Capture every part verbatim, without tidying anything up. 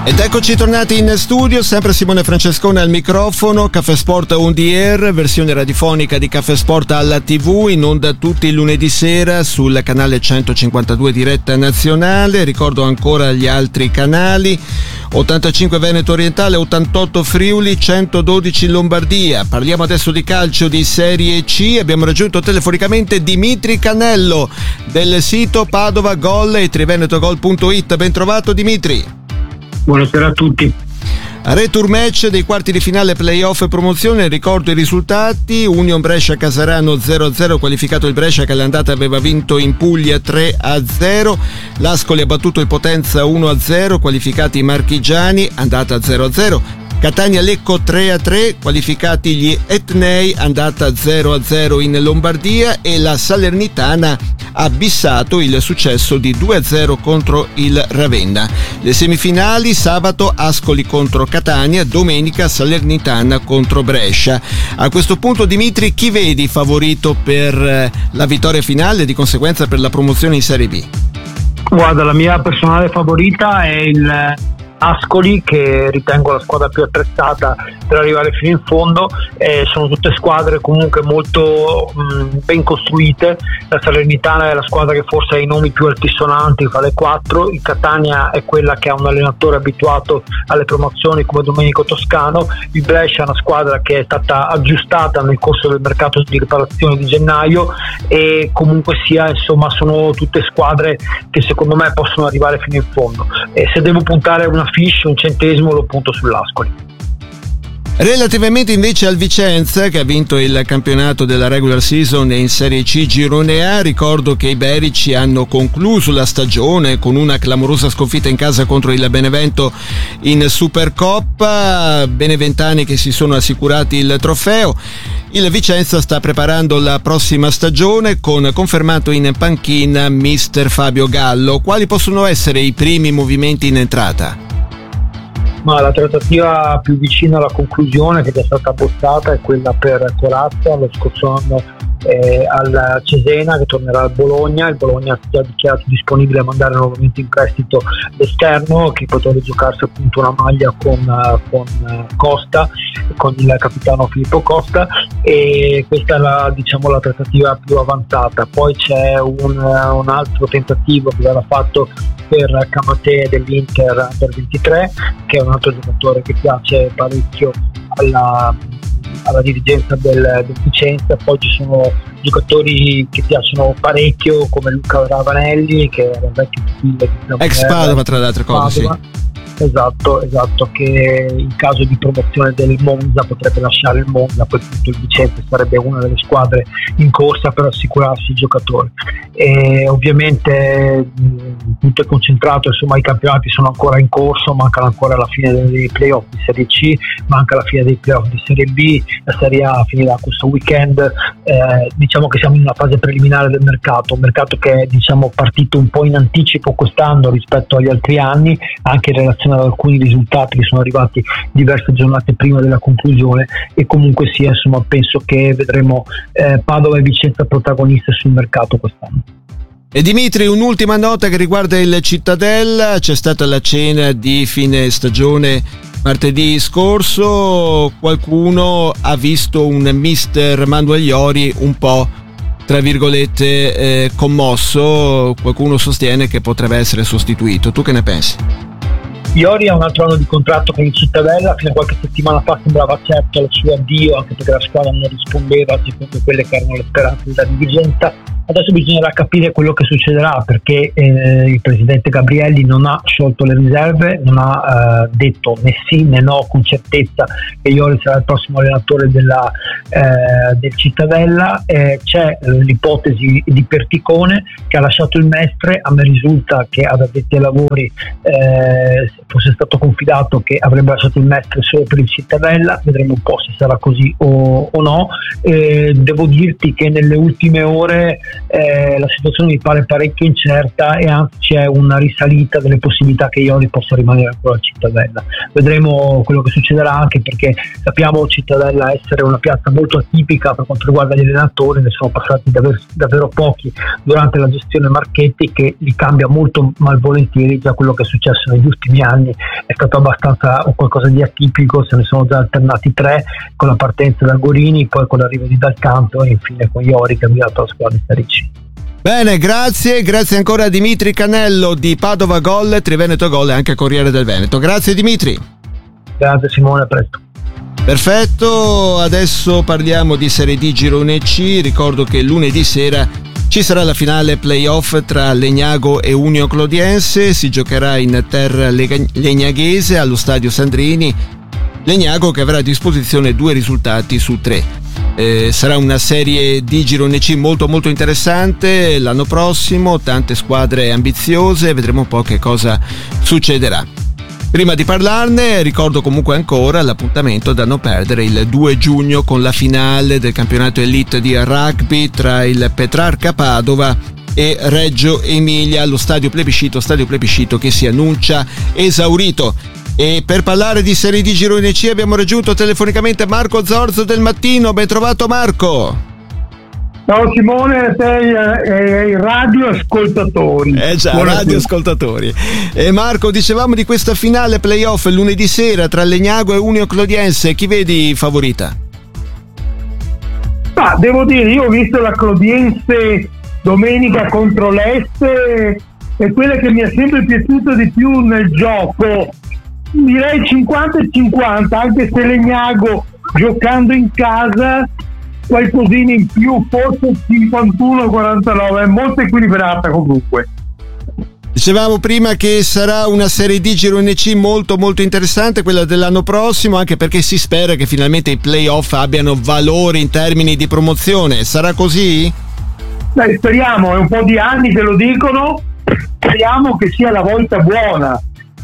Ed eccoci tornati in studio, sempre Simone Francescone al microfono. Caffè Sport on the air, versione radiofonica di Caffè Sport alla tivù, in onda tutti i lunedì sera sul canale centocinquantadue diretta nazionale. Ricordo ancora gli altri canali: ottantacinque Veneto Orientale, ottantotto Friuli, centododici Lombardia. Parliamo adesso di calcio di Serie C. Abbiamo raggiunto telefonicamente Dimitri Cannello del sito Padova Gol e trivenetogol punto it. Ben trovato Dimitri. Buonasera a tutti. Retur match dei quarti di finale playoff e promozione. Ricordo i risultati: Union Brescia Casarano zero a zero, qualificato il Brescia che all'andata aveva vinto in Puglia tre a zero. L'Ascoli ha battuto il Potenza uno a zero, qualificati i marchigiani, andata zero a zero. Catania Lecco tre a tre, qualificati gli Etnei, andata zero a zero in Lombardia, e la Salernitana ha bissato il successo di due a zero contro il Ravenna. Le semifinali: sabato Ascoli contro Catania, domenica Salernitana contro Brescia. A questo punto Dimitri, chi vedi favorito per la vittoria finale e di conseguenza per la promozione in Serie B? Guarda, la mia personale favorita è il Ascoli, che ritengo la squadra più attrezzata per arrivare fino in fondo. Eh, sono tutte squadre comunque molto mh, ben costruite. La Salernitana è la squadra che forse ha i nomi più altisonanti fra le quattro. Il Catania è quella che ha un allenatore abituato alle promozioni come Domenico Toscano. Il Brescia è una squadra che è stata aggiustata nel corso del mercato di riparazione di gennaio, e comunque sia, insomma, sono tutte squadre che secondo me possono arrivare fino in fondo. E se devo puntare una fish, un centesimo, lo punto sull'Ascoli. Relativamente invece al Vicenza, che ha vinto il campionato della regular season in Serie C Girone A, ricordo che i Berici hanno concluso la stagione con una clamorosa sconfitta in casa contro il Benevento in Supercoppa, beneventani che si sono assicurati il trofeo. Il Vicenza sta preparando la prossima stagione con confermato in panchina mister Fabio Gallo. Quali possono essere i primi movimenti in entrata? Ma la trattativa più vicina alla conclusione, che è stata abbozzata, è quella per Corazza, lo scorso anno eh, al Cesena, che tornerà al Bologna. Il Bologna si è dichiarato disponibile a mandare nuovamente in prestito l'esterno, che potrebbe giocarsi appunto una maglia con, con Costa, con il capitano Filippo Costa, e questa è la, diciamo, la trattativa più avanzata. Poi c'è un, un altro tentativo che verrà fatto per Camatè dell'Inter Under ventitré, che è un altro giocatore che piace parecchio alla, alla dirigenza del, del Vicenza. Poi ci sono giocatori che piacciono parecchio come Luca Ravanelli, che era un vecchio pupillo ex Padova, tra le altre cose. Padova. Sì. Esatto, esatto, che in caso di promozione del Monza potrebbe lasciare il Monza, poi tutto il Vicenza sarebbe una delle squadre in corsa per assicurarsi il giocatore. E ovviamente mh, tutto è concentrato, insomma, i campionati sono ancora in corso, mancano ancora la fine dei playoff di Serie C, manca la fine dei playoff di Serie B, la Serie A finirà questo weekend. Eh, diciamo che siamo in una fase preliminare del mercato, un mercato che è, diciamo, partito un po' in anticipo quest'anno rispetto agli altri anni, anche in relazione ad alcuni risultati che sono arrivati diverse giornate prima della conclusione, e comunque sia, insomma, penso che vedremo eh, Padova e Vicenza protagoniste sul mercato quest'anno. E Dimitri, un'ultima nota che riguarda il Cittadella. C'è stata la cena di fine stagione martedì scorso. Qualcuno ha visto un mister Manuel Iori un po', tra virgolette, eh, commosso. Qualcuno sostiene che potrebbe essere sostituito. Tu che ne pensi? Iori ha un altro anno di contratto con il Cittadella. Fino a qualche settimana fa sembrava certo il suo addio, anche perché la squadra non rispondeva secondo quelle che erano le speranze della dirigenza. Adesso bisognerà capire quello che succederà, perché eh, il presidente Gabrielli non ha sciolto le riserve, non ha eh, detto né sì né no con certezza che Iori sarà il prossimo allenatore della, eh, del Cittadella. Eh, c'è eh, l'ipotesi di Perticone, che ha lasciato il Mestre. A me risulta che ad addetti ai lavori eh, fosse stato confidato che avrebbe lasciato il Mestre solo per il Cittadella. Vedremo un po' se sarà così o, o no. Eh, devo dirti che nelle ultime ore eh, la situazione mi pare parecchio incerta e anzi c'è una risalita delle possibilità che Iori possa rimanere ancora a Cittadella. Vedremo quello che succederà, anche perché sappiamo Cittadella essere una piazza molto atipica per quanto riguarda gli allenatori, ne sono passati davvero, davvero pochi durante la gestione Marchetti, che li cambia molto malvolentieri. Già quello che è successo negli ultimi anni è stato abbastanza qualcosa di atipico, se ne sono già alternati tre, con la partenza da Gorini, poi con l'arrivo di Dal Canto e infine con Iori che ha guidato la squadra di Serie C. Bene, grazie, grazie ancora a Dimitri Canello di Padova Gol, Triveneto Gol e anche Corriere del Veneto. Grazie Dimitri. Grazie Simone, a presto. Perfetto, adesso parliamo di Serie D Girone C. Ricordo che lunedì sera ci sarà la finale playoff tra Legnago e Union Clodiense, si giocherà in terra legnaghese allo stadio Sandrini. Legnago che avrà a disposizione due risultati su tre. Eh, sarà una serie di Girone C molto molto interessante l'anno prossimo, tante squadre ambiziose, vedremo un po' che cosa succederà. Prima di parlarne ricordo comunque ancora l'appuntamento da non perdere il due giugno con la finale del campionato elite di rugby tra il Petrarca Padova e Reggio Emilia allo stadio Plebiscito, stadio Plebiscito che si annuncia esaurito. E per parlare di Serie D Girone C abbiamo raggiunto telefonicamente Marco Zorzo del Mattino. Ben trovato Marco. Ciao Simone, a te e ai radioascoltatori. Eh già, radioascoltatori. E Marco, dicevamo di questa finale playoff lunedì sera tra Legnago e Union Clodiense, chi vedi favorita? Ah, devo dire, io ho visto la Clodiense domenica contro l'Este, è quella che mi è sempre piaciuta di più nel gioco. Direi cinquanta e cinquanta, anche se Legnago giocando in casa qualcosina in più, forse cinquantuno quarantanove, è molto equilibrata comunque. Dicevamo prima che sarà una Serie D Girone C molto molto interessante, quella dell'anno prossimo, anche perché si spera che finalmente i playoff abbiano valore in termini di promozione. Sarà così? Beh, speriamo, è un po' di anni che lo dicono, speriamo che sia la volta buona.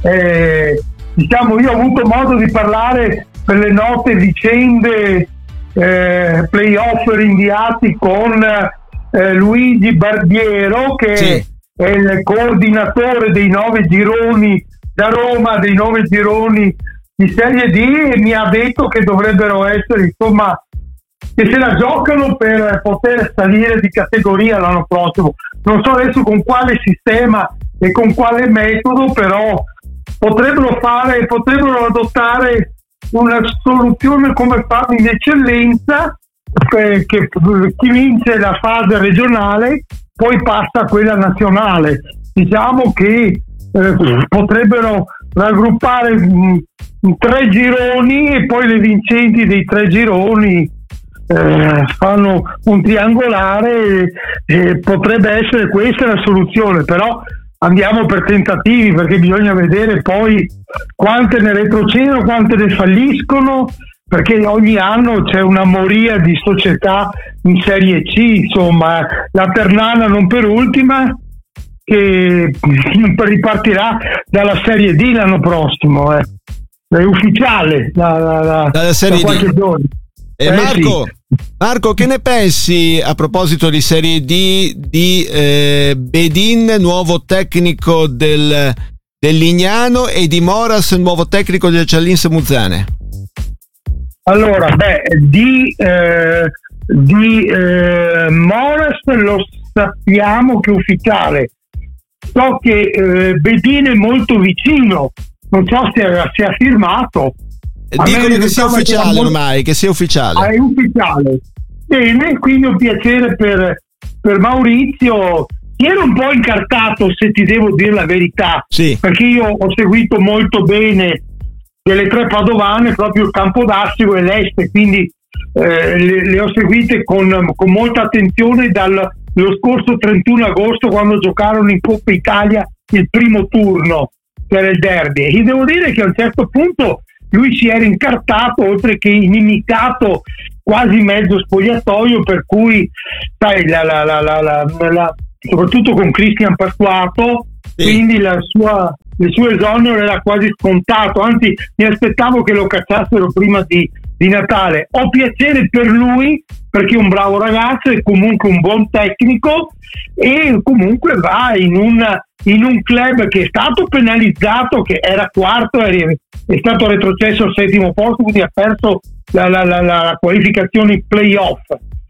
Eh, diciamo, io ho avuto modo di parlare per le note vicende eh, playoff rinviati con eh, Luigi Barbiero, che sì. è il coordinatore dei nove gironi da Roma, dei nove gironi di Serie D, e mi ha detto che dovrebbero essere, insomma, che se la giocano per poter salire di categoria l'anno prossimo. Non so adesso con quale sistema e con quale metodo, però potrebbero fare, potrebbero adottare una soluzione come farlo in eccellenza, eh, che chi vince la fase regionale poi passa a quella nazionale. Diciamo che eh, potrebbero raggruppare mh, tre gironi e poi le vincenti dei tre gironi eh, fanno un triangolare, e, e potrebbe essere questa la soluzione, però andiamo per tentativi, perché bisogna vedere poi quante ne retrocedono, quante ne falliscono, perché ogni anno c'è una moria di società in Serie C, insomma, la Ternana non per ultima, che ripartirà dalla Serie D l'anno prossimo, eh. È ufficiale da, da, da, dalla Serie da qualche D. giorno. E eh, Marco, sì. Marco, che ne pensi a proposito di Serie D di eh, Bedin, nuovo tecnico del, del Lignano, e di Moras, nuovo tecnico del Ciallinse Muzzane? Allora, beh, di, eh, di eh, Moras lo sappiamo che è ufficiale. So che eh, Bedin è molto vicino, non so se, se ha firmato. Dicono che sia ufficiale che ormai, che sia ufficiale. Ah, è ufficiale. Bene, quindi un piacere per, per Maurizio. Si era un po' incartato, se ti devo dire la verità, sì. Perché io ho seguito molto bene delle tre padovane, proprio il Campodastico e l'Este, quindi eh, le, le ho seguite con, con molta attenzione dallo scorso trentuno agosto, quando giocarono in Coppa Italia il primo turno per il derby. E devo dire che a un certo punto lui si era incartato, oltre che inimicato quasi mezzo spogliatoio, per cui sai, la, la, la, la, la, la, soprattutto con Cristian Pasquato, sì. Quindi la sua, il suo esonero era quasi scontato, anzi mi aspettavo che lo cacciassero prima di, di Natale. Ho piacere per lui perché è un bravo ragazzo, è comunque un buon tecnico e comunque va in un, in un club che è stato penalizzato, che era quarto, è, è stato retrocesso al settimo posto, quindi ha perso la, la, la, la qualificazione playoff.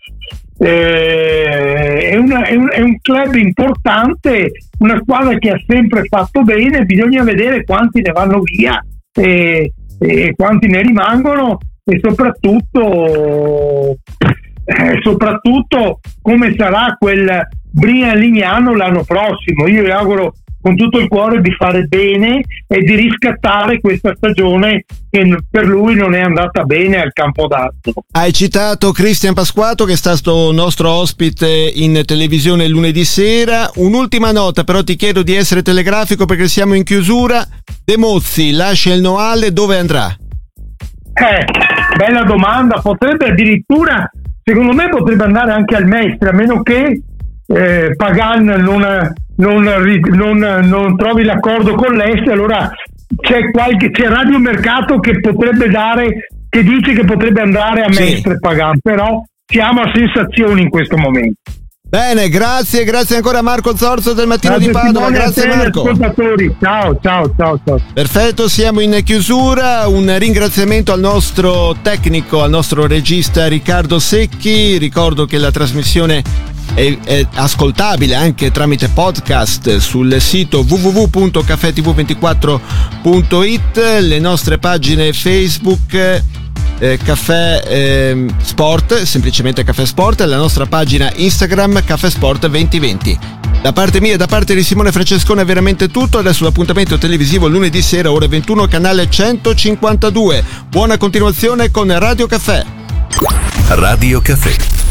Eh, è, una, è, un, è un club importante, una squadra che ha sempre fatto bene, bisogna vedere quanti ne vanno via e, e quanti ne rimangono e soprattutto eh, soprattutto come sarà quel Brian Lignano l'anno prossimo. Io vi auguro con tutto il cuore di fare bene e di riscattare questa stagione che per lui non è andata bene al campo d'arte. Hai citato Cristian Pasquato, che è stato nostro ospite in televisione lunedì sera. Un'ultima nota, però ti chiedo di essere telegrafico perché siamo in chiusura. De Mozzi lascia il Noale, dove andrà? Eh, bella domanda. Potrebbe addirittura, secondo me potrebbe andare anche al Mestre, a meno che eh, Pagan non, non, non, non trovi l'accordo con l'Est. Allora c'è qualche c'è Radio Mercato che potrebbe dare, che dice che potrebbe andare a Mestre, sì. Pagan, però siamo a sensazioni in questo momento. Bene, grazie, grazie ancora a Marco Zorzo del Mattino grazie di Padova, Simone, grazie a te, Marco. Ascoltatori. Ciao, ciao, ciao, ciao. Perfetto, siamo in chiusura. Un ringraziamento al nostro tecnico, al nostro regista Riccardo Secchi. Ricordo che la trasmissione è, è ascoltabile anche tramite podcast sul sito w w w punto caffè t v ventiquattro punto i t, le nostre pagine Facebook Eh, Caffè eh, Sport, semplicemente Caffè Sport, la nostra pagina Instagram Caffè Sport duemilaventi. Da parte mia e da parte di Simone Francescone è veramente tutto. Adesso l'appuntamento televisivo lunedì sera ore ventuno, canale centocinquantadue. Buona continuazione con Radio Caffè. Radio Caffè.